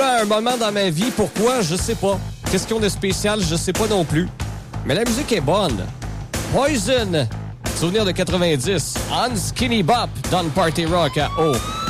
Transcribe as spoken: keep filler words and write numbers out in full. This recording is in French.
à un moment dans ma vie. Pourquoi? Je sais pas. Question de spécial, je sais pas non plus. Mais la musique est bonne. Poison, souvenir de quatre-vingt-dix. On Skinny Bop dans le Party Rock à O.